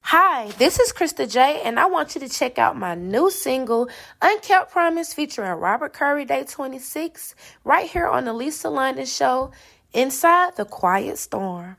Hi, this is Krista J, and I want you to check out my new single, Unkept Promise, featuring Robert Curry, Day 26, right here on the Lisa London Show, Inside the Quiet Storm.